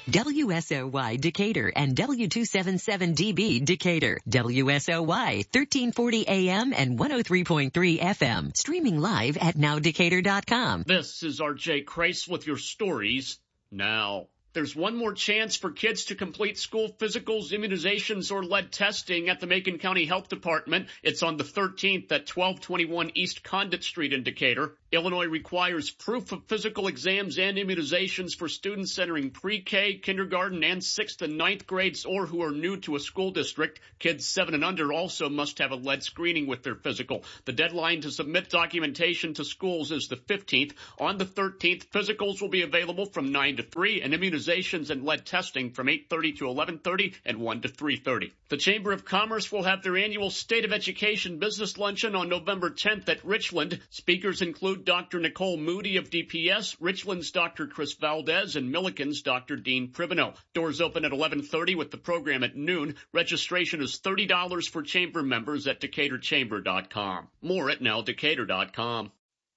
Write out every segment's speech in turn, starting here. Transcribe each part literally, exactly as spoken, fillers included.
W S O Y Decatur and W two seventy-seven D B Decatur. W S O Y thirteen forty A M and one oh three point three F M. Streaming live at now decatur dot com. This is R J Kreis with your stories now. There's one more chance for kids to complete school physicals, immunizations, or lead testing at the Macon County Health Department. It's on the thirteenth at twelve twenty-one East Condit Street in Decatur. Illinois requires proof of physical exams and immunizations for students entering pre-K, kindergarten, and sixth and ninth grades or who are new to a school district. Kids seven and under also must have a lead screening with their physical. The deadline to submit documentation to schools is the fifteenth. On the thirteenth, physicals will be available from nine to three and immunizations and lead testing from eight thirty to eleven thirty and one to three thirty. The Chamber of Commerce will have their annual State of Education Business Luncheon on November tenth at Richland. Speakers include Doctor Nicole Moody of D P S, Richland's Doctor Chris Valdez, and Milliken's Doctor Dean Pribino. Doors open at eleven thirty with the program at noon. Registration is thirty dollars for Chamber members at decatur chamber dot com. More at now decatur dot com.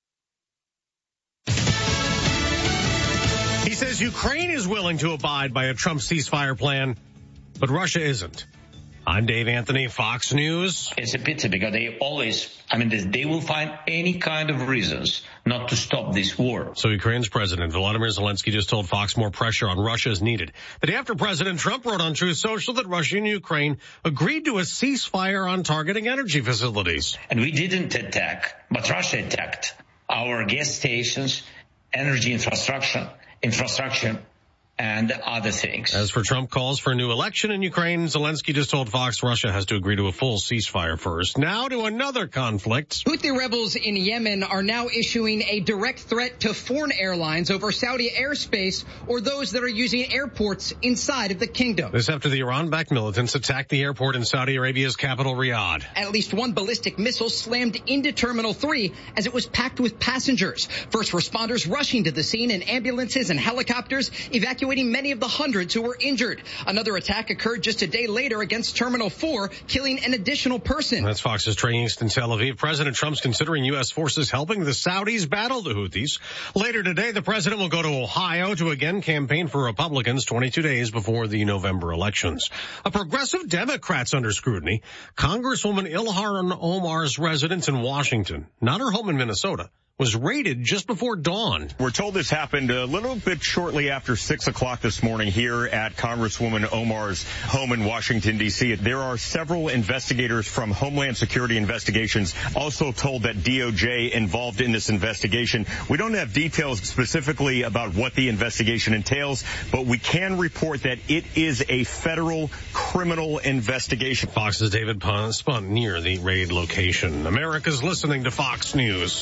He says Ukraine is willing to abide by a Trump ceasefire plan, but Russia isn't. I'm Dave Anthony, Fox News. It's a pity because they always, I mean, they will find any kind of reasons not to stop this war. So Ukraine's President Volodymyr Zelensky just told Fox more pressure on Russia is needed. The day after President Trump wrote on Truth Social that Russia and Ukraine agreed to a ceasefire on targeting energy facilities. And we didn't attack, but Russia attacked our gas stations, energy infrastructure, infrastructure, and other things. As for Trump calls for a new election in Ukraine, Zelensky just told Fox Russia has to agree to a full ceasefire first. Now to another conflict. Houthi rebels in Yemen are now issuing a direct threat to foreign airlines over Saudi airspace or those that are using airports inside of the kingdom. This after the Iran-backed militants attacked the airport in Saudi Arabia's capital, Riyadh. At least one ballistic missile slammed into Terminal three as it was packed with passengers. First responders rushing to the scene in ambulances and helicopters, evacuating many of the hundreds who were injured. Another attack occurred just a day later against Terminal four, killing an additional person. That's Fox's Trey East in Tel Aviv. President Trump's considering U S forces helping the Saudis battle the Houthis. Later today, the president will go to Ohio to again campaign for Republicans twenty-two days before the November elections. A progressive Democrat's under scrutiny. Congresswoman Ilhan Omar's residence in Washington, not her home in Minnesota, was raided just before dawn. We're told this happened a little bit shortly after six o'clock this morning here at Congresswoman Omar's home in Washington, D C. There are several investigators from Homeland Security Investigations also told that D O J involved in this investigation. We don't have details specifically about what the investigation entails, but we can report that it is a federal criminal investigation. Fox's David Spun near the raid location. America's listening to Fox News.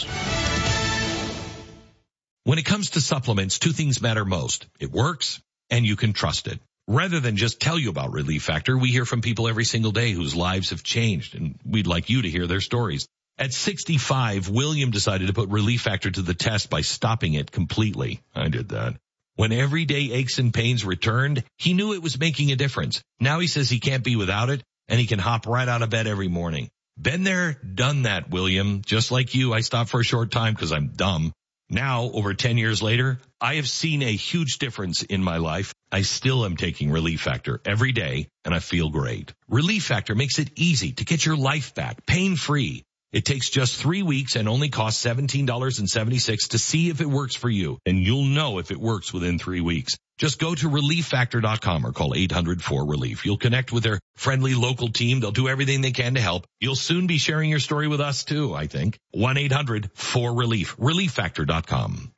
When it comes to supplements, two things matter most. It works and you can trust it. Rather than just tell you about Relief Factor, we hear from people every single day whose lives have changed, and we'd like you to hear their stories. At sixty-five, William decided to put Relief Factor to the test by stopping it completely. I did that. When everyday aches and pains returned, he knew it was making a difference. Now he says he can't be without it, and he can hop right out of bed every morning. Been there, done that, William. Just like you, I stopped for a short time because I'm dumb. Now, over ten years later, I have seen a huge difference in my life. I still am taking Relief Factor every day, and I feel great. Relief Factor makes it easy to get your life back, pain-free. It takes just three weeks and only costs seventeen dollars and seventy-six cents to see if it works for you, and you'll know if it works within three weeks. Just go to relief factor dot com or call eight hundred four relief. You'll connect with their friendly local team. They'll do everything they can to help. You'll soon be sharing your story with us too, I think. one eight hundred four relief. relief factor dot com.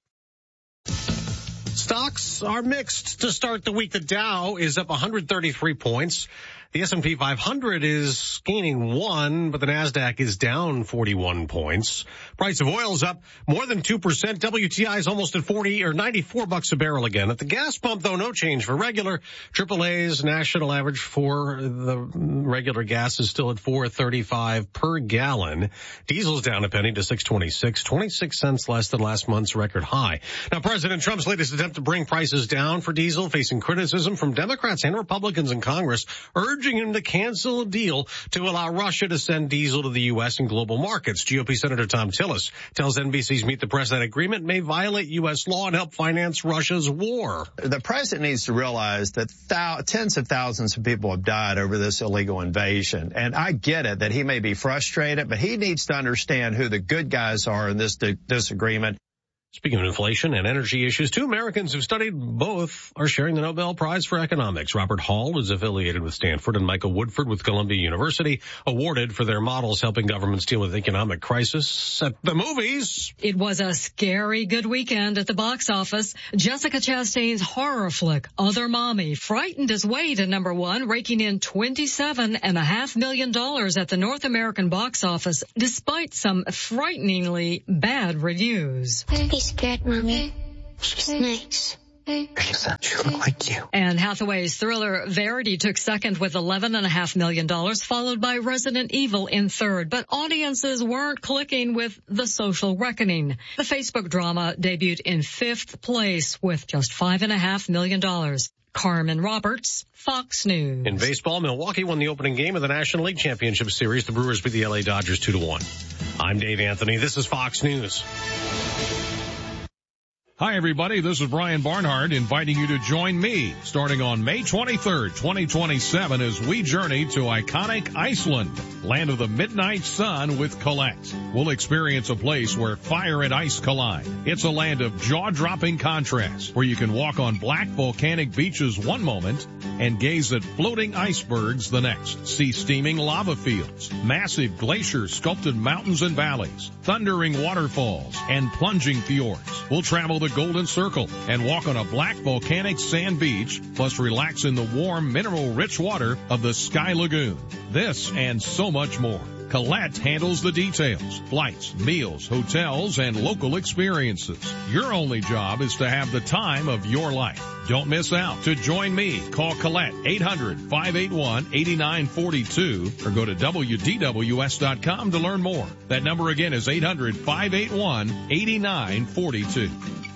Stocks are mixed to start the week. The Dow is up one hundred thirty-three points. The S and P five hundred is gaining one, but the NASDAQ is down forty-one points. Price of oil is up more than two percent. W T I is almost at forty or ninety-four bucks a barrel again. At the gas pump, though, no change for regular. triple A's national average for the regular gas is still at four thirty-five per gallon. Diesel's down a penny to six twenty-six, twenty-six cents less than last month's record high. Now, President Trump's latest attempt to bring prices down for diesel, facing criticism from Democrats and Republicans in Congress, urged urging him to cancel a deal to allow Russia to send diesel to the U S and global markets. G O P Senator Tom Tillis tells N B C's Meet the Press that agreement may violate U S law and help finance Russia's war. The president needs to realize that thou- tens of thousands of people have died over this illegal invasion. And I get it that he may be frustrated, but he needs to understand who the good guys are in this disagreement. Speaking of inflation and energy issues, two Americans who've studied both are sharing the Nobel Prize for Economics. Robert Hall is affiliated with Stanford and Michael Woodford with Columbia University, awarded for their models helping governments deal with economic crisis. At the movies, it was a scary good weekend at the box office. Jessica Chastain's horror flick, Other Mommy, frightened his way to number one, raking in twenty-seven and a half million dollars at the North American box office, despite some frighteningly bad reviews. He's scared, Mommy. She's nice. Lisa, she look like you. Anne Hathaway's thriller Verity took second with eleven and a half million dollars, followed by Resident Evil in third. But audiences weren't clicking with The Social Reckoning. The Facebook drama debuted in fifth place with just five and a half million dollars. Carmen Roberts, Fox News. In baseball, Milwaukee won the opening game of the National League Championship Series. The Brewers beat the L A Dodgers two to one. I'm Dave Anthony. This is Fox News. Hi, everybody. This is Brian Barnhart inviting you to join me starting on May twenty-third, twenty twenty-seven as we journey to iconic Iceland, land of the midnight sun with Colette. We'll experience a place where fire and ice collide. It's a land of jaw-dropping contrast where you can walk on black volcanic beaches one moment and gaze at floating icebergs the next. See steaming lava fields, massive glaciers, sculpted mountains and valleys, thundering waterfalls, and plunging fjords. We'll travel the Golden Circle and walk on a black volcanic sand beach, plus relax in the warm, mineral-rich water of the Sky Lagoon. This and so much more. Colette handles the details, flights, meals, hotels, and local experiences. Your only job is to have the time of your life. Don't miss out. To join me, call Colette eight hundred, five eight one, eight nine four two or go to W D W S dot com to learn more. That number again is eight hundred, five eight one, eight nine four two.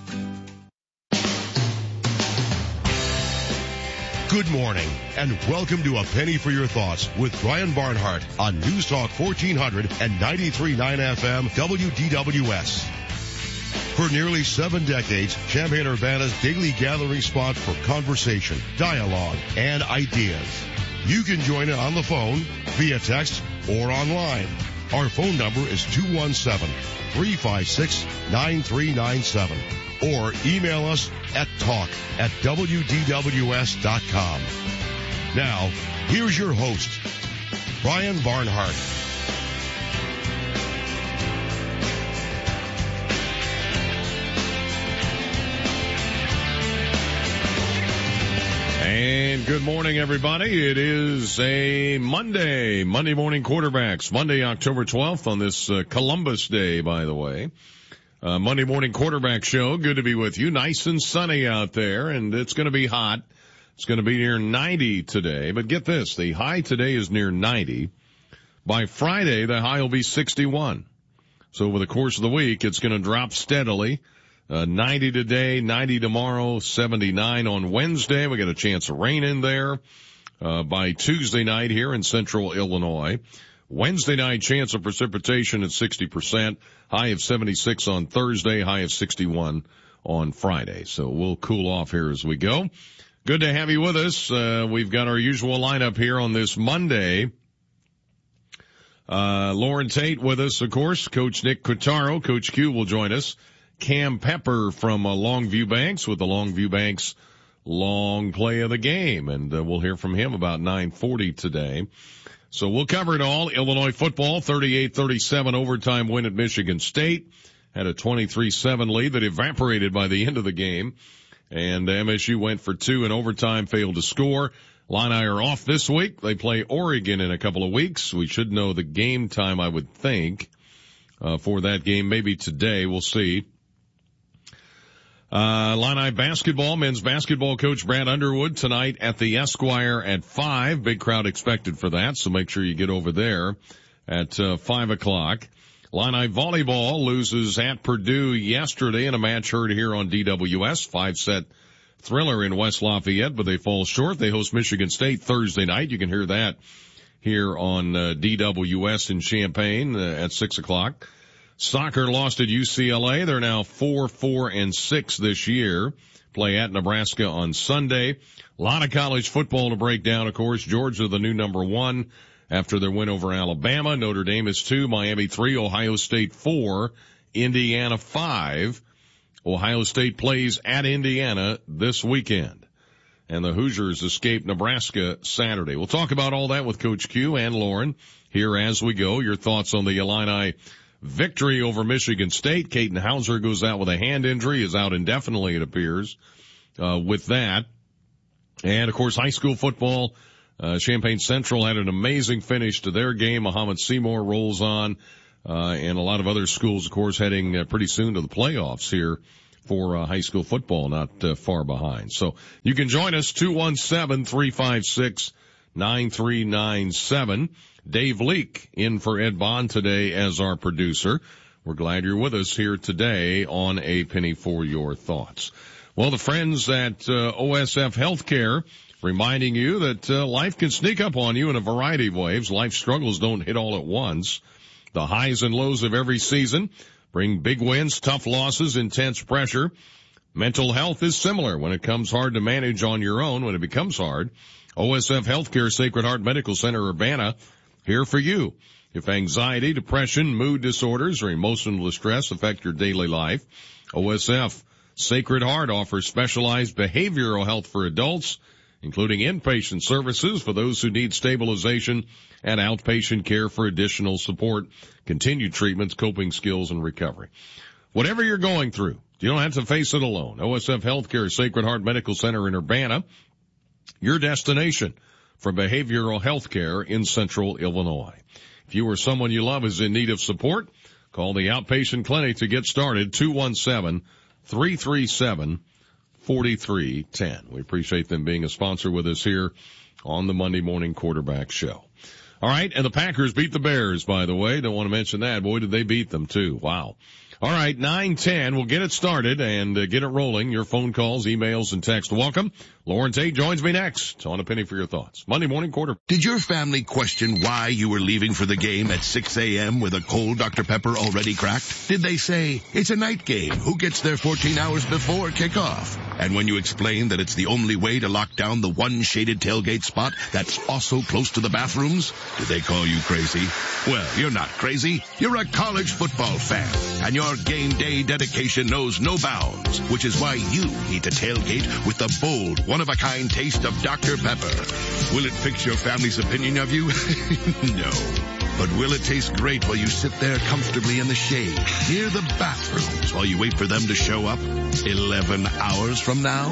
Good morning, and welcome to A Penny for Your Thoughts with Brian Barnhart on News Talk fourteen hundred and ninety-three point nine F M W D W S. For nearly seven decades, Champaign-Urbana's daily gathering spot for conversation, dialogue, and ideas. You can join it on the phone, via text, or online. Our phone number is two one seven, three five six, nine three nine seven. Or email us at talk at W D W S dot com. Now, here's your host, Brian Barnhart. And good morning, everybody. It is a Monday, Monday morning quarterbacks, Monday, October twelfth on this uh, Columbus Day, by the way. Uh, Monday morning quarterback show. Good to be with you. Nice and sunny out there, and it's going to be hot. It's going to be near ninety today. But get this, the high today is near ninety. By Friday, the high will be sixty-one. So over the course of the week, it's going to drop steadily. Uh, ninety today, ninety tomorrow, seventy-nine on Wednesday. We got a chance of rain in there. Uh, by Tuesday night here in central Illinois. Wednesday night, chance of precipitation at sixty percent. High of seventy-six on Thursday, high of sixty-one on Friday. So we'll cool off here as we go. Good to have you with us. Uh, we've got our usual lineup here on this Monday. Uh, Lauren Tate with us, of course. Coach Nick Quintaro. Coach Q will join us. Cam Pepper from uh, Longview Banks with the Longview Banks long play of the game. And uh, we'll hear from him about nine forty today. So we'll cover it all. Illinois football, thirty-eight thirty-seven overtime win at Michigan State. Had a twenty-three seven lead that evaporated by the end of the game. And M S U went for two in overtime, failed to score. Illini are off this week. They play Oregon in a couple of weeks. We should know the game time, I would think, uh, for that game. Maybe today. We'll see. Uh, Illini basketball, men's basketball coach Brad Underwood tonight at the Esquire at five. Big crowd expected for that, so make sure you get over there at uh, five o'clock. Illini volleyball loses at Purdue yesterday in a match heard here on D W S. Five set thriller in West Lafayette, but they fall short. They host Michigan State Thursday night. You can hear that here on uh, D W S in Champaign uh, at six o'clock. Soccer lost at U C L A. They're now four, four, and six this year. Play at Nebraska on Sunday. A lot of college football to break down, of course. Georgia, the new number one after their win over Alabama. Notre Dame is two, Miami three, Ohio State four, Indiana five. Ohio State plays at Indiana this weekend. And the Hoosiers escape Nebraska Saturday. We'll talk about all that with Coach Q and Lauren here as we go. Your thoughts on the Illini victory over Michigan State. Caden Hauser goes out with a hand injury, is out indefinitely, it appears, uh, with that. And, of course, high school football, uh, Champaign Central had an amazing finish to their game. Muhammad Seymour rolls on, uh, and a lot of other schools, of course, heading uh, pretty soon to the playoffs here for uh, high school football, not uh, far behind. So you can join us, two one seven, three five six, nine three nine seven. Dave Leake in for Ed Bond today as our producer. We're glad you're with us here today on A Penny for Your Thoughts. Well, the friends at uh, O S F Healthcare reminding you that uh, life can sneak up on you in a variety of ways. Life struggles don't hit all at once. The highs and lows of every season bring big wins, tough losses, intense pressure. Mental health is similar. When it comes hard to manage on your own, when it becomes hard, O S F Healthcare Sacred Heart Medical Center Urbana, here for you. If anxiety, depression, mood disorders, or emotional distress affect your daily life, O S F Sacred Heart offers specialized behavioral health for adults, including inpatient services for those who need stabilization and outpatient care for additional support, continued treatments, coping skills, and recovery. Whatever you're going through, you don't have to face it alone. O S F Healthcare Sacred Heart Medical Center in Urbana, your destination for behavioral health care in central Illinois. If you or someone you love is in need of support, call the outpatient clinic to get started, two one seven, three three seven, four three one zero. We appreciate them being a sponsor with us here on the Monday Morning Quarterback Show. All right, and the Packers beat the Bears, by the way. Don't want to mention that. Boy, did they beat them, too. Wow. All right, nine ten. We'll get it started and uh, get it rolling. Your phone calls, emails, and text. Welcome. Lauren Tate joins me next on A Penny for Your Thoughts. Monday Morning Quarter. Did your family question why you were leaving for the game at six a.m. with a cold Doctor Pepper already cracked? Did they say, it's a night game, who gets there fourteen hours before kickoff? And when you explained that it's the only way to lock down the one shaded tailgate spot that's also close to the bathrooms, did they call you crazy? Well, you're not crazy. You're a college football fan, and your game day dedication knows no bounds, which is why you need to tailgate with the bold, one-of-a-kind taste of Doctor Pepper. Will it fix your family's opinion of you? No. But will it taste great while you sit there comfortably in the shade, near the bathrooms, while you wait for them to show up eleven hours from now?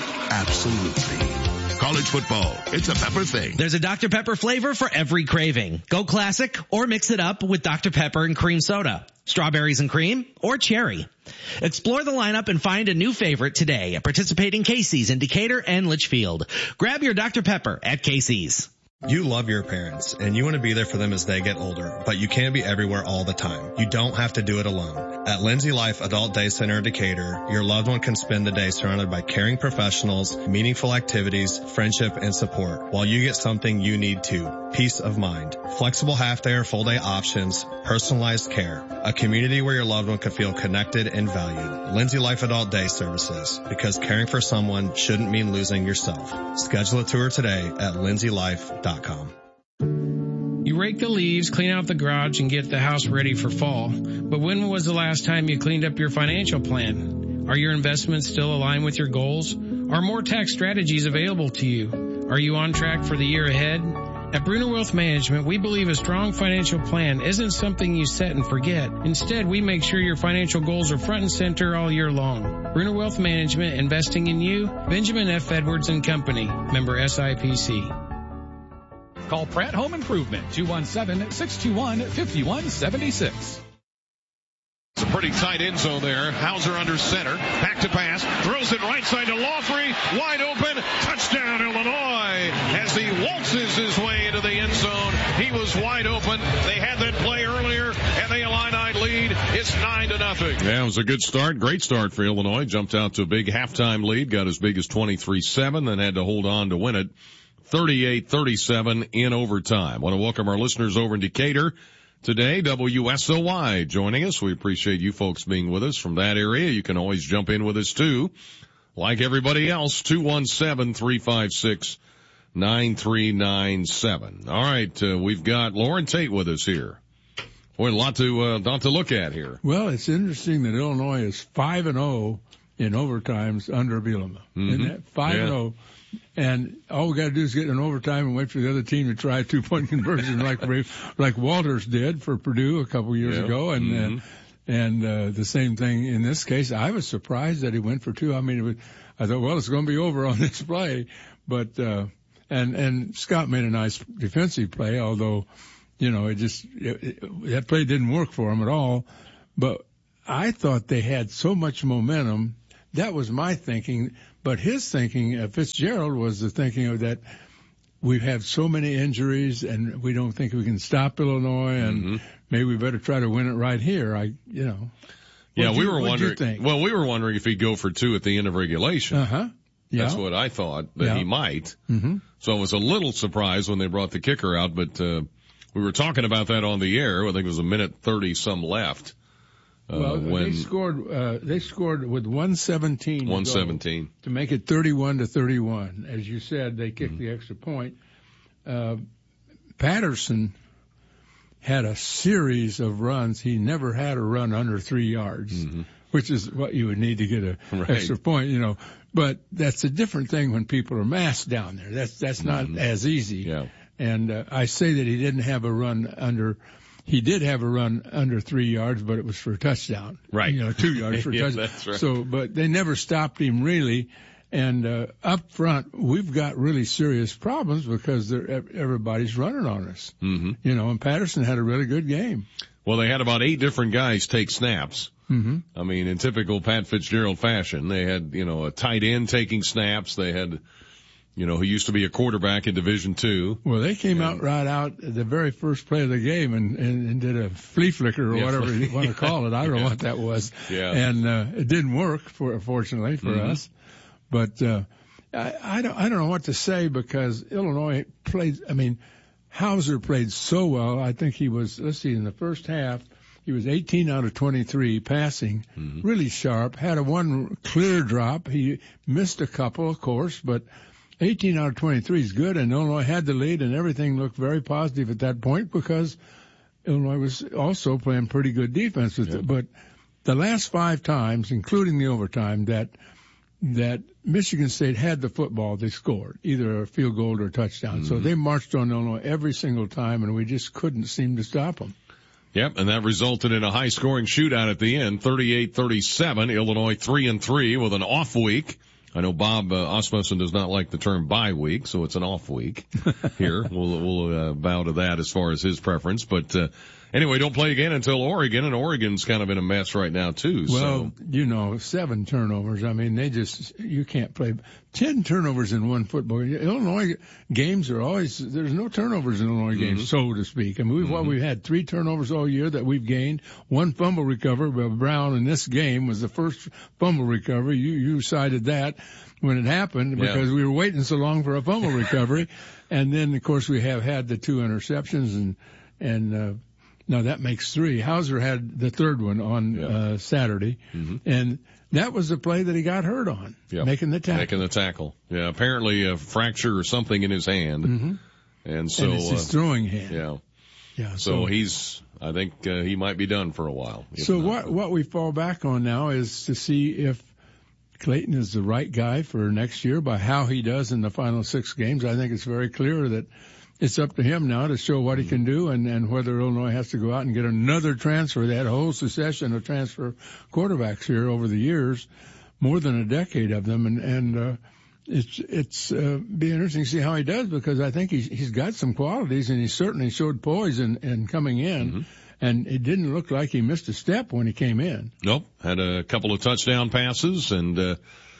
Absolutely. College football, it's a Pepper thing. There's a Doctor Pepper flavor for every craving. Go classic or mix it up with Doctor Pepper and cream soda, strawberries and cream, or cherry. Explore the lineup and find a new favorite today at participating Casey's in Decatur and Litchfield. Grab your Doctor Pepper at Casey's. You love your parents, and you want to be there for them as they get older, but you can't be everywhere all the time. You don't have to do it alone. At Lindsay Life Adult Day Center in Decatur, your loved one can spend the day surrounded by caring professionals, meaningful activities, friendship, and support, while you get something you need too, peace of mind. Flexible half-day or full-day options, personalized care, a community where your loved one can feel connected and valued. Lindsay Life Adult Day Services, because caring for someone shouldn't mean losing yourself. Schedule a tour today at lindsay life dot com. You rake the leaves, clean out the garage, and get the house ready for fall. But when was the last time you cleaned up your financial plan? Are your investments still aligned with your goals? Are more tax strategies available to you? Are you on track for the year ahead? At Bruner Wealth Management, we believe a strong financial plan isn't something you set and forget. Instead, we make sure your financial goals are front and center all year long. Bruner Wealth Management, investing in you. Benjamin F. Edwards and Company, member S I P C. Call Pratt Home Improvement, two one seven, six two one, five one seven six. It's a pretty tight end zone there. Hauser under center. Back to pass. Throws it right side to Lawfrey. Wide open. Touchdown, Illinois. As he waltzes his way into the end zone. He was wide open. They had that play earlier, and the Illini lead lead. It's nine to nothing. Yeah, it was a good start. Great start for Illinois. Jumped out to a big halftime lead. Got as big as twenty-three seven, then had to hold on to win it. thirty-eight thirty-seven in overtime. Want to welcome our listeners over in Decatur today. W S O Y joining us. We appreciate you folks being with us from that area. You can always jump in with us too. Like everybody else, two one seven, three five six, nine three nine seven. All right, uh, we've got Lauren Tate with us here. Boy, a lot to, uh, lot to look at here. Well, it's interesting that Illinois is five and oh in overtimes under Bielema. Mm-hmm. Isn't that five and oh? And all we got to do is get an overtime and wait for the other team to try a two-point conversion like like Walters did for Purdue a couple years yeah. ago. And mm-hmm. uh, and uh, the same thing in this case. I was surprised that he went for two. I mean, it was, I thought, well, it's going to be over on this play. But uh, and and Scott made a nice defensive play, although, you know, it just it, it, that play didn't work for him at all. But I thought they had so much momentum. That was my thinking. But his thinking, uh, Fitzgerald, was the thinking of that we've had so many injuries and we don't think we can stop Illinois, and mm-hmm. maybe we better try to win it right here. I, you know. Yeah, we you, were wondering. Well, we were wondering if he'd go for two at the end of regulation. Uh huh. Yeah. That's what I thought that yeah. he might. Mm-hmm. So I was a little surprised when they brought the kicker out, but uh we were talking about that on the air. I think it was a minute thirty some left. Uh, well, when they scored. Uh, they scored with one seventeen. one seventeen to make it thirty-one to thirty-one. As you said, they kicked mm-hmm. the extra point. Uh, Patterson had a series of runs. He never had a run under three yards, mm-hmm. which is what you would need to get a right. extra point. You know, but that's a different thing when people are massed down there. That's that's not mm-hmm. as easy. Yeah. And uh, I say that he didn't have a run under. He did have a run under three yards, but it was for a touchdown. Right. You know, two yards for a yeah, touchdown. That's right. So, but they never stopped him really. And, uh, up front, we've got really serious problems because they're, everybody's running on us. Mm-hmm. You know, and Patterson had a really good game. Well, they had about eight different guys take snaps. Mm-hmm. I mean, in typical Pat Fitzgerald fashion, they had, you know, a tight end taking snaps. They had, you know, who used to be a quarterback in Division Two. Well, they came and, out right out the very first play of the game and, and, and did a flea flicker or yeah, whatever you want to call it. I don't yeah. know what that was. Yeah. And uh, it didn't work, for fortunately for mm-hmm. us. But uh, I, I don't I don't know what to say because Illinois played. I mean, Hauser played so well. I think he was. Let's see, in the first half, he was eighteen out of twenty-three passing, mm-hmm. really sharp. Had a one clear drop. He missed a couple, of course, but eighteen out of twenty-three is good, and Illinois had the lead, and everything looked very positive at that point because Illinois was also playing pretty good defense. With yeah. it. But the last five times, including the overtime, that that Michigan State had the football, they scored either a field goal or a touchdown. Mm-hmm. So they marched on Illinois every single time, and we just couldn't seem to stop them. Yep, and that resulted in a high-scoring shootout at the end, thirty-eight thirty-seven. Illinois three and three with an off week. I know Bob uh, Osmussen does not like the term bye week, so it's an off week here. We'll, we'll uh, bow to that as far as his preference. But uh, anyway, don't play again until Oregon, and Oregon's kind of in a mess right now too. Well, so. you know, seven turnovers. I mean, they just you can't play ten turnovers in one football. Illinois games are always there's no turnovers in Illinois games, mm-hmm. so to speak. I mean, we've, mm-hmm. well, we've had three turnovers all year that we've gained. One fumble recovery by Brown in this game was the first fumble recovery. You you cited that when it happened because yeah. we were waiting so long for a fumble recovery, and then of course we have had the two interceptions and and. uh No, that makes three. Hauser had the third one on yeah. uh, Saturday, mm-hmm. and that was the play that he got hurt on, yep. making the tackle. Making the tackle. Yeah, apparently a fracture or something in his hand, mm-hmm. and so and it's his uh, throwing hand. Yeah, yeah. So, So he's, I think uh, he might be done for a while. So not, what what we fall back on now is to see if Clayton is the right guy for next year by how he does in the final six games. I think it's very clear that it's up to him now to show what he can do and, and whether Illinois has to go out and get another transfer. They had a whole succession of transfer quarterbacks here over the years, more than a decade of them. And, and, uh, it's, it's, uh, be interesting to see how he does because I think he's, he's got some qualities and he certainly showed poise in, in coming in. Mm-hmm. And it didn't look like he missed a step when he came in. Nope. Had a couple of touchdown passes and, uh,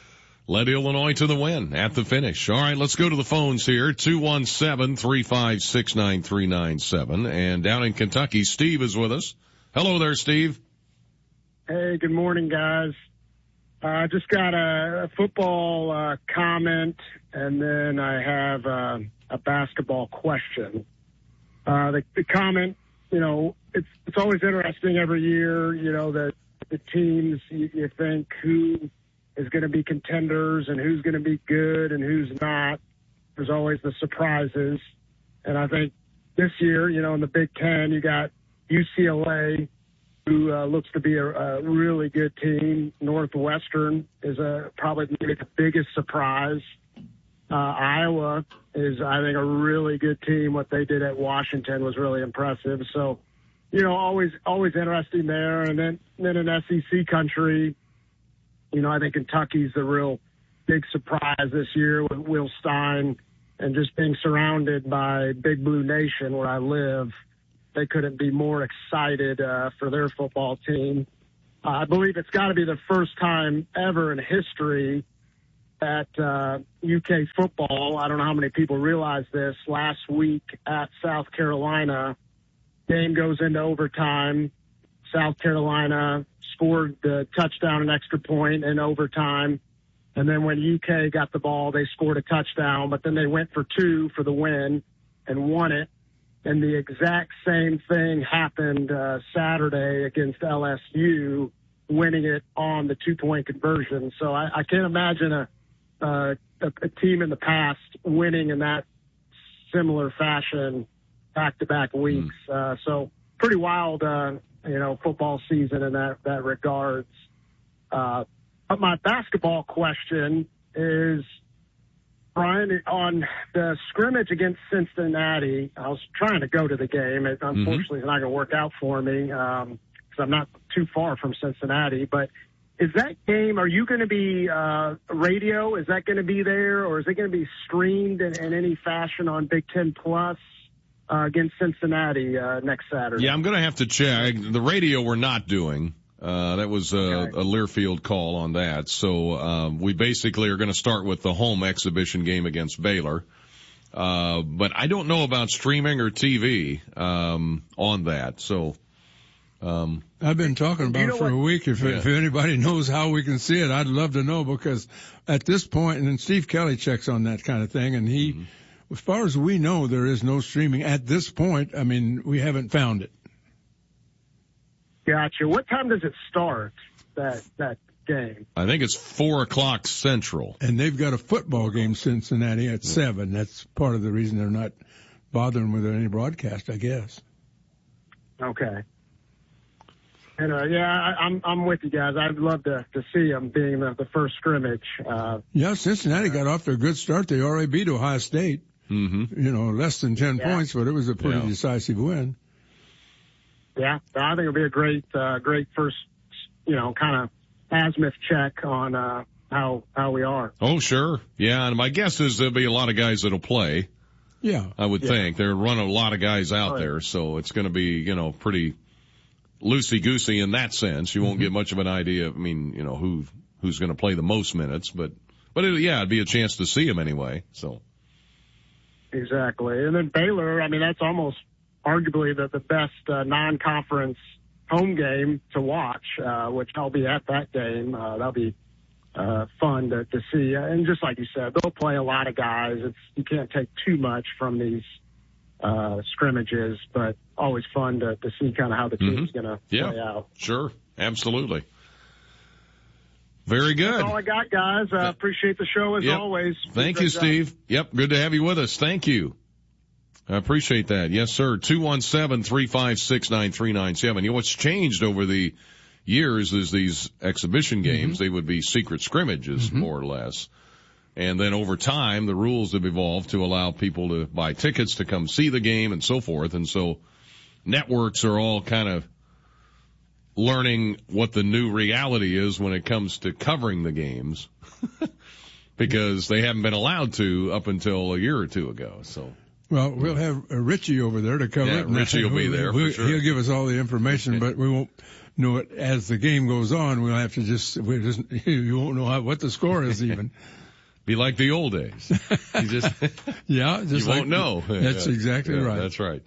led Illinois to the win at the finish. All right, let's go to the phones here. two one seven, three five six, nine three nine seven. And down in Kentucky, Steve is with us. Hello there, Steve. Hey, good morning, guys. I uh, just got a, a football uh, comment, and then I have uh, a basketball question. Uh, the, the comment, you know, it's it's always interesting every year, you know, that the teams, you, you think who is going to be contenders and who's going to be good and who's not. There's always the surprises. And I think this year, you know, in the Big Ten, you got U C L A, who uh, looks to be a, a really good team. Northwestern is a probably maybe the biggest surprise. Uh, Iowa is, I think, a really good team. What they did at Washington was really impressive. So, you know, always always interesting there. And then, then in S E C country, you know, I think Kentucky's the real big surprise this year with Will Stein and just being surrounded by Big Blue Nation where I live. They couldn't be more excited uh, for their football team. Uh, I believe it's got to be the first time ever in history that uh, U K football, I don't know how many people realize this, last week at South Carolina, game goes into overtime. South Carolina scored the touchdown and extra point in overtime. And then when U K got the ball, they scored a touchdown, but then they went for two for the win and won it. And the exact same thing happened uh, Saturday against L S U, winning it on the two-point conversion. So I, I can't imagine a, uh, a, a team in the past winning in that similar fashion back-to-back weeks. Mm. Uh, so pretty wild, uh, you know, football season in that, that regards. Uh, but my basketball question is, Brian, on the scrimmage against Cincinnati, I was trying to go to the game. It unfortunately mm-hmm. is not going to work out for me because um, I'm not too far from Cincinnati. But is that game, are you going to be uh, radio? Is that going to be there? Or is it going to be streamed in, in any fashion on Big Ten Plus uh, against Cincinnati uh, next Saturday? Yeah, I'm going to have to check. The radio we're not doing. Uh, that was a, okay. a Learfield call on that. So, um, we basically are going to start with the home exhibition game against Baylor. Uh, but I don't know about streaming or T V, um, on that. So, um. I've been talking about you know it for what? a week. If, yeah. if anybody knows how we can see it, I'd love to know because at this point, and then Steve Kelly checks on that kind of thing, and he, mm-hmm. as far as we know, there is no streaming at this point. I mean, we haven't found it. Gotcha. What time does it start, that that game? I think it's four o'clock Central. And they've got a football game, Cincinnati, at yeah. seven. That's part of the reason they're not bothering with any broadcast, I guess. Okay. And, uh, yeah, I, I'm I'm with you guys. I'd love to, to see them being the, the first scrimmage. Uh, yeah, Cincinnati got off to a good start. They already beat Ohio State. Mm-hmm. You know, less than ten yeah. points, but it was a pretty yeah. decisive win. Yeah, I think it'll be a great, uh, great first, you know, kind of azimuth check on uh, how how we are. Oh, sure. Yeah, and my guess is there'll be a lot of guys that'll play. Yeah. I would yeah. think. They're running a lot of guys out oh, there, so it's going to be, you know, pretty loosey-goosey in that sense. You won't mm-hmm. get much of an idea, I mean, you know, who who's going to play the most minutes, but, but it, yeah, it'd be a chance to see them anyway, so. Exactly. And then Baylor, I mean, that's almost arguably the, the best uh, non-conference home game to watch, uh, which I'll be at that game. Uh, that'll be uh, fun to, to see. And just like you said, they'll play a lot of guys. It's, you can't take too much from these uh, scrimmages, but always fun to, to see kind of how the team's mm-hmm. going to yeah, play out. Sure, absolutely. Very good. That's all I got, guys. I uh, appreciate the show as yep. always. Thank you, Steve. Job. Yep, good to have you with us. Thank you. I appreciate that. Yes, sir. two one seven, three five six, nine three nine seven. You know, what's changed over the years is these exhibition games, mm-hmm. they would be secret scrimmages, mm-hmm. more or less. And then over time, the rules have evolved to allow people to buy tickets to come see the game and so forth. And so networks are all kind of learning what the new reality is when it comes to covering the games because they haven't been allowed to up until a year or two ago. So. Well, we'll have uh, Richie over there to cover yeah, it. Richie will be there we'll, for sure. He'll give us all the information, but we won't know it as the game goes on. We'll have to just, we just you won't know how, what the score is even. Be like the old days. You just, yeah, just you like won't know. That's yeah. exactly yeah, right. That's right.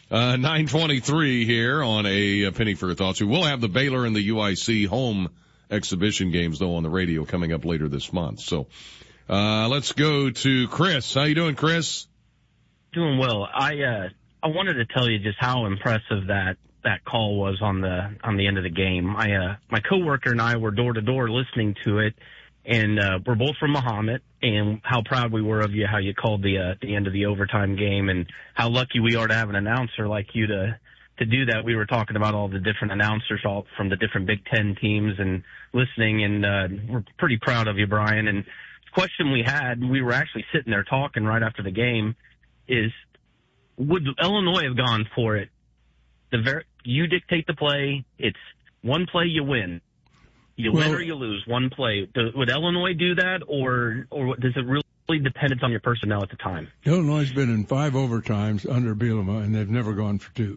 Uh, nine twenty-three here on a, a penny for your thoughts. We will have the Baylor and the U I C home exhibition games though on the radio coming up later this month. So, uh, let's go to Chris. How you doing, Chris? Doing well. I, uh, I wanted to tell you just how impressive that, that call was on the, on the end of the game. My, uh, my coworker and I were door to door listening to it, and, uh, we're both from Mahomet, and how proud we were of you, how you called the, uh, the end of the overtime game, and how lucky we are to have an announcer like you to, to do that. We were talking about all the different announcers all from the different Big Ten teams and listening, and, uh, we're pretty proud of you, Brian. And the question we had, we were actually sitting there talking right after the game, is would Illinois have gone for it? The ver- you dictate the play. It's one play, you win. You well, win or you lose, one play. Do, would Illinois do that, or or does it really depend on your personnel at the time? Illinois has been in five overtimes under Bielema, and they've never gone for two.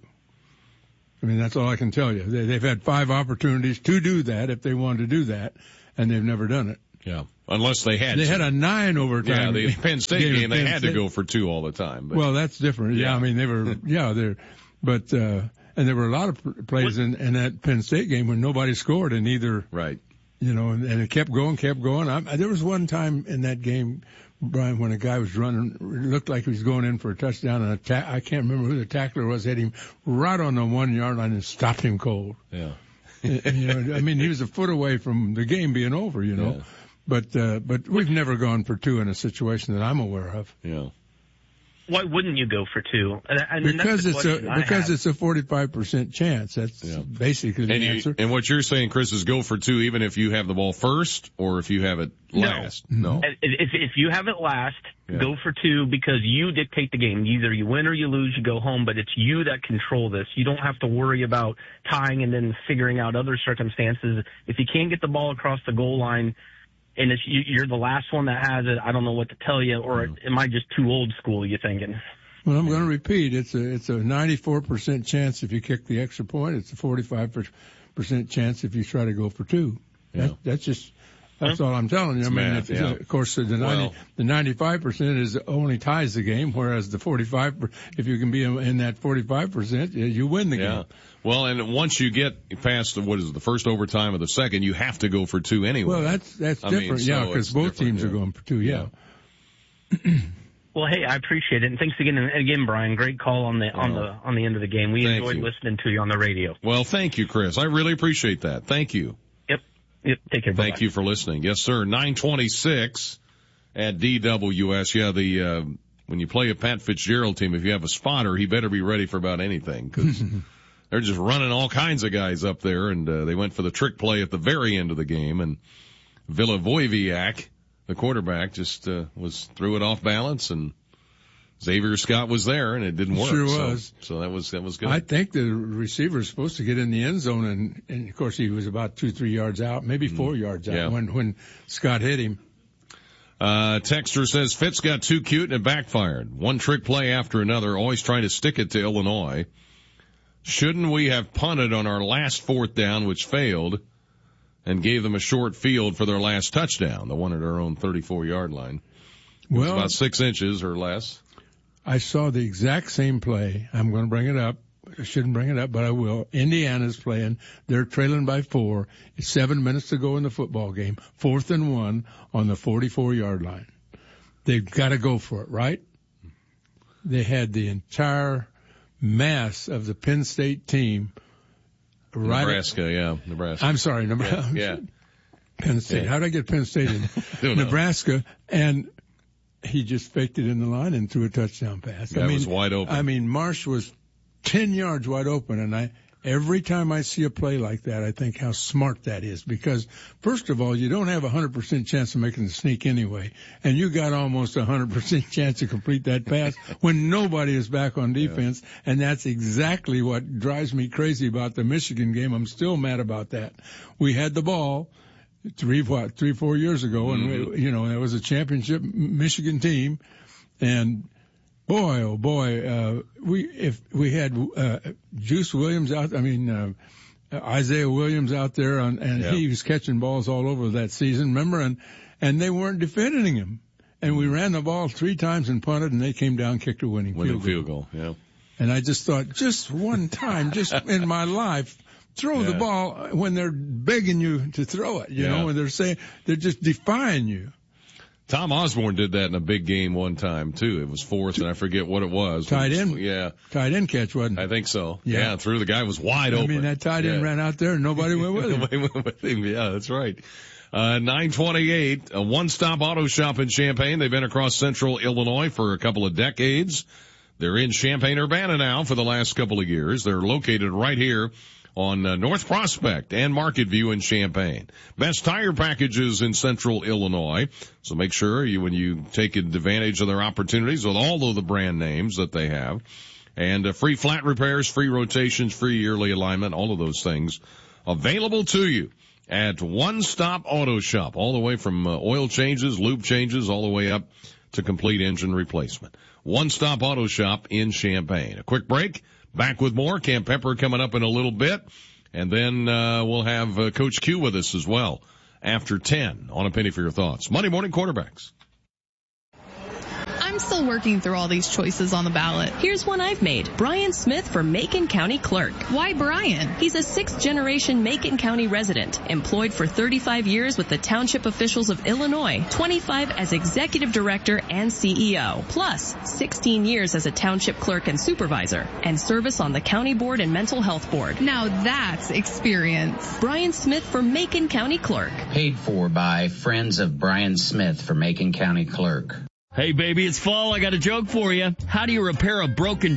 I mean, that's all I can tell you. They, they've had five opportunities to do that if they wanted to do that, and they've never done it. Yeah, unless they had. They to. had a nine overtime. Yeah, the Penn State game, game they Penn had State. to go for two all the time. But. Well, that's different. Yeah, yeah, I mean they were. Yeah, they're. But uh and there were a lot of plays in, in that Penn State game when nobody scored in either. Right. You know, and, and it kept going, kept going. I, there was one time in that game, Brian, when a guy was running, it looked like he was going in for a touchdown, and a ta- I can't remember who the tackler was, hit him right on the one yard line and stopped him cold. Yeah. and, you know, I mean, he was a foot away from the game being over, you know. Yeah. But uh, but we've never gone for two in a situation that I'm aware of. Yeah. Why wouldn't you go for two? And, and because that's it's a I because have. it's a forty-five percent chance. That's yeah. basically the and you, answer. And what you're saying, Chris, is go for two even if you have the ball first or if you have it last. No. no. If if you have it last, yeah. go for two because you dictate the game. Either you win or you lose, you go home, but it's you that control this. You don't have to worry about tying and then figuring out other circumstances. If you can't get the ball across the goal line, and it's, you're the last one that has it, I don't know what to tell you, or mm. am I just too old school, you thinking? Well, I'm going to repeat. It's a it's a ninety-four percent chance if you kick the extra point. It's a forty-five percent chance if you try to go for two. Yeah. That, that's just that's all I'm telling you. It's I mean, math, if, yeah. of course, the ninety well, the ninety-five percent is only ties the game, whereas the forty-five, if you can be in that forty-five percent, you win the yeah. game. Well, and once you get past the, what is it, the first overtime or the second, you have to go for two anyway. Well, that's that's I different, mean, yeah, so because both teams yeah. are going for two, yeah. yeah. Well, hey, I appreciate it, and thanks again, and again, Brian. Great call on the on the on the end of the game. We Thank enjoyed you. listening to you on the radio. Well, thank you, Chris. I really appreciate that. Thank you. Yep. Yep. Take care. Thank Bye-bye. you for listening. Yes, sir. nine twenty-six at D W S. Yeah, the uh, when you play a Pat Fitzgerald team, if you have a spotter, he better be ready for about anything because they're just running all kinds of guys up there, and uh, they went for the trick play at the very end of the game, and Villavoiviak, the quarterback, just uh, was threw it off balance, and Xavier Scott was there, and it didn't work. Sure so, was. So that was that was good. I think the receiver is supposed to get in the end zone, and, and of course he was about two, three yards out, maybe four mm. yards out yeah. when when Scott hit him. Uh, Texter says Fitz got too cute and it backfired. One trick play after another, always trying to stick it to Illinois. Shouldn't we have punted on our last fourth down, which failed, and gave them a short field for their last touchdown, the one at our own thirty-four yard line? It well, was about six inches or less. I saw the exact same play. I'm going to bring it up. I shouldn't bring it up, but I will. Indiana's playing. They're trailing by four. It's seven minutes to go in the football game. Fourth and one on the forty-four yard line. They've got to go for it, right? They had the entire mass of the Penn State team. Right Nebraska, at, yeah, Nebraska. I'm sorry, Nebraska. Yeah. yeah. Penn State. Yeah. How did I get Penn State in? Nebraska. And he just faked it in the line and threw a touchdown pass. That I mean, was wide open. I mean, Marsh was ten yards wide open, and I every time I see a play like that, I think how smart that is. Because first of all, you don't have a hundred percent chance of making the sneak anyway, and you got almost a hundred percent chance to complete that pass when nobody is back on defense, yeah. and that's exactly what drives me crazy about the Michigan game. I'm still mad about that. We had the ball. Three, what, three, four years ago, and, mm-hmm. we, you know, it was a championship Michigan team, and boy, oh boy, uh, we, if we had, uh, Juice Williams out, I mean, uh, Isaiah Williams out there, on, and yeah. he was catching balls all over that season, remember, and, and they weren't defending him. And we ran the ball three times and punted, and they came down, kicked a winning, winning field goal. Winning field goal, yeah. And I just thought, just one time, just in my life, throw yeah. the ball when they're begging you to throw it, you yeah. know, when they're saying, they're just defying you. Tom Osborne did that in a big game one time, too. It was fourth, and I forget what it was. Tight it was, end? Yeah. Tight end catch, wasn't it? I think so. Yeah. yeah through the guy was wide I open. I mean, that tight end yeah. ran out there and nobody went with him. Nobody went with him. Yeah, that's right. Uh, nine twenty-eight, a one-stop auto shop in Champaign. They've been across central Illinois for a couple of decades. They're in Champaign-Urbana now for the last couple of years. They're located right here on uh, North Prospect and Market View in Champaign. Best tire packages in central Illinois. So make sure you, when you take advantage of their opportunities with all of the brand names that they have. And uh, free flat repairs, free rotations, free yearly alignment, all of those things available to you at One Stop Auto Shop. All the way from uh, oil changes, lube changes, all the way up to complete engine replacement. One Stop Auto Shop in Champaign. A quick break. Back with more. Cam Pepper coming up in a little bit. And then uh, we'll have uh, Coach Q with us as well after ten on A Penny for Your Thoughts. Monday Morning Quarterbacks. I'm still working through all these choices on the ballot. Here's one I've made. Brian Smith for Macon County Clerk. Why Brian? He's a sixth generation Macon County resident, employed for thirty-five years with the township officials of Illinois, twenty-five as executive director and C E O, plus sixteen years as a township clerk and supervisor, and service on the county board and mental health board. Now that's experience. Brian Smith for Macon County Clerk. Paid for by Friends of Brian Smith for Macon County Clerk. Hey baby, it's fall. I got a joke for you. How do you repair a broken